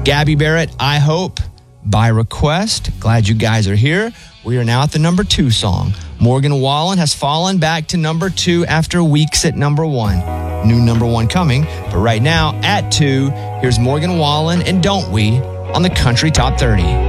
Gabby Barrett, I Hope, by request. Glad you guys are here. We are now at the number 2 song. Morgan Wallen has fallen back to number 2 after weeks at number 1. New number 1 coming, but right now at 2, here's Morgan Wallen and Don't We on the Country Top 30.